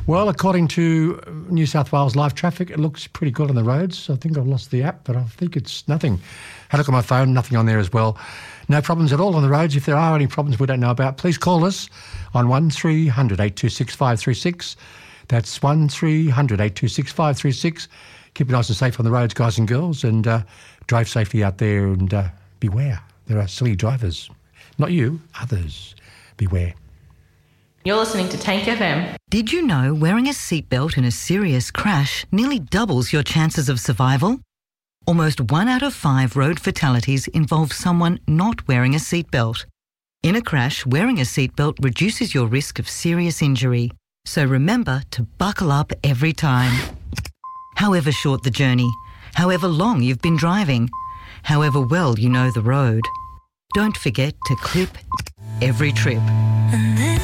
Well, according to New South Wales live traffic, it looks pretty good on the roads. I think I've lost the app, but I think it's nothing. Had a look at my phone, nothing on there as well. No problems at all on the roads. If there are any problems we don't know about, please call us on 1300 826 536. That's 1300 826 536. Keep it nice and safe on the roads, guys and girls, and drive safely out there, and beware. There are silly drivers. Not you, others. Beware. You're listening to Tank FM. Did you know wearing a seatbelt in a serious crash nearly doubles your chances of survival? Almost 1 out of 5 road fatalities involve someone not wearing a seatbelt. In a crash, wearing a seatbelt reduces your risk of serious injury. So remember to buckle up every time. However short the journey, however long you've been driving, however well you know the road, don't forget to clip every trip.